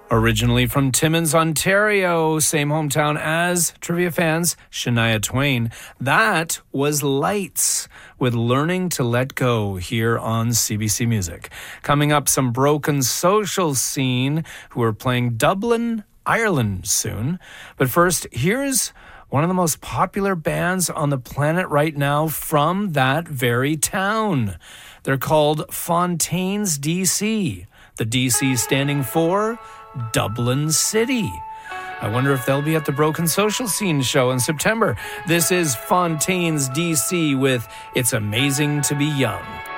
Originally from Timmins, Ontario, same hometown as trivia fans Shania Twain. That was Lights with Learning to Let Go here on CBC Music. Coming up, some Broken Social Scene who are playing Dublin, Ireland soon. But first, here's one of the most popular bands on the planet right now from that very town. They're called Fontaines DC. The DC standing for Dublin City. I wonder if they'll be at the Broken Social Scene show in September. This is Fontaines DC with It's Amazing to Be Young.